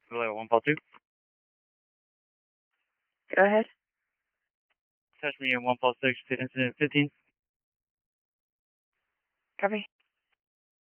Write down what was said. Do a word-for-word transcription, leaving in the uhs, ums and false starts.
Relay one four two. Go ahead. Touch me in one four six, incident fifteen. Copy.